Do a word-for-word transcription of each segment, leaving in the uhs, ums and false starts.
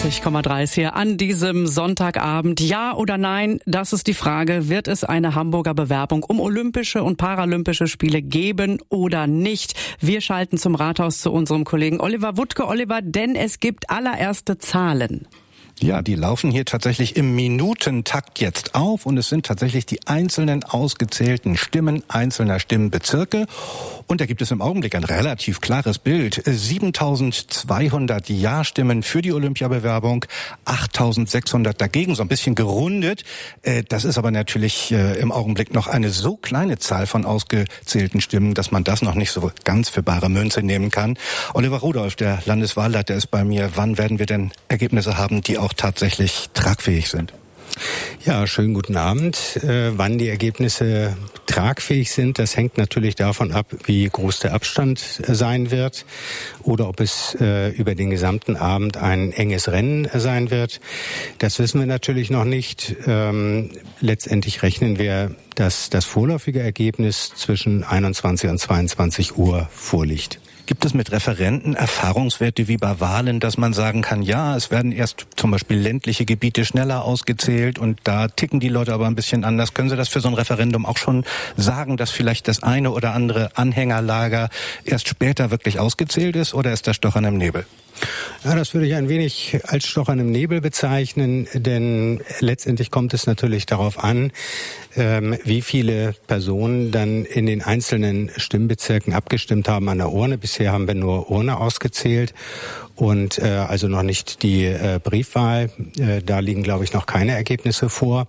neunundneunzig Komma drei ist hier an diesem Sonntagabend. Ja oder nein, das ist die Frage. Wird es eine Hamburger Bewerbung um Olympische und Paralympische Spiele geben oder nicht? Wir schalten zum Rathaus zu unserem Kollegen Oliver Wuttke. Oliver, denn es gibt allererste Zahlen. Ja, die laufen hier tatsächlich im Minutentakt jetzt auf und es sind tatsächlich die einzelnen ausgezählten Stimmen einzelner Stimmenbezirke. Und da gibt es im Augenblick ein relativ klares Bild. siebentausendzweihundert Ja-Stimmen für die Olympiabewerbung, achttausendsechshundert dagegen, so ein bisschen gerundet. Das ist aber natürlich im Augenblick noch eine so kleine Zahl von ausgezählten Stimmen, dass man das noch nicht so ganz für bare Münze nehmen kann. Oliver Rudolph, der Landeswahlleiter, ist bei mir. Wann werden wir denn Ergebnisse haben, die auch tatsächlich tragfähig sind? Ja, schönen guten Abend. Äh, wann die Ergebnisse tragfähig sind, das hängt natürlich davon ab, wie groß der Abstand sein wird oder ob es äh, über den gesamten Abend ein enges Rennen sein wird. Das wissen wir natürlich noch nicht. Ähm, letztendlich rechnen wir, dass das vorläufige Ergebnis zwischen einundzwanzig und zweiundzwanzig Uhr vorliegt. Gibt es mit Referenten Erfahrungswerte wie bei Wahlen, dass man sagen kann, ja, es werden erst zum Beispiel ländliche Gebiete schneller ausgezählt und da ticken die Leute aber ein bisschen anders. Können Sie das für so ein Referendum auch schon sagen, dass vielleicht das eine oder andere Anhängerlager erst später wirklich ausgezählt ist, oder ist das Stochern im Nebel? Ja, das würde ich ein wenig als Stochern im Nebel bezeichnen, denn letztendlich kommt es natürlich darauf an, ähm, wie viele Personen dann in den einzelnen Stimmbezirken abgestimmt haben an der Urne. Bisher haben wir nur Urne ausgezählt und äh, also noch nicht die äh, Briefwahl. Äh, da liegen, glaube ich, noch keine Ergebnisse vor.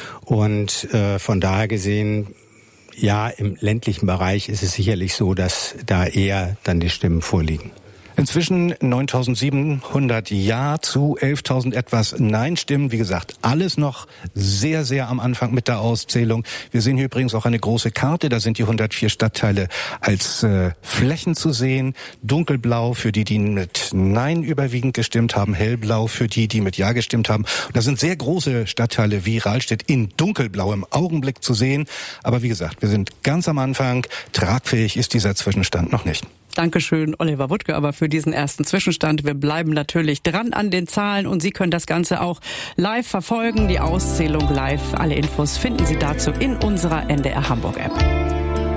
Und äh, von daher gesehen, ja, im ländlichen Bereich ist es sicherlich so, dass da eher dann die Stimmen vorliegen. Inzwischen neuntausendsiebenhundert Ja zu elftausend etwas Nein-Stimmen. Wie gesagt, alles noch sehr, sehr am Anfang mit der Auszählung. Wir sehen hier übrigens auch eine große Karte. Da sind die hundertvier Stadtteile als äh, Flächen zu sehen. Dunkelblau für die, die mit Nein überwiegend gestimmt haben. Hellblau für die, die mit Ja gestimmt haben. Und da sind sehr große Stadtteile wie Rahlstedt in dunkelblau im Augenblick zu sehen. Aber wie gesagt, wir sind ganz am Anfang. Tragfähig ist dieser Zwischenstand noch nicht. Dankeschön, Oliver Wuttke, aber für diesen ersten Zwischenstand. Wir bleiben natürlich dran an den Zahlen und Sie können das Ganze auch live verfolgen. Die Auszählung live. Alle Infos finden Sie dazu in unserer N D R Hamburg App.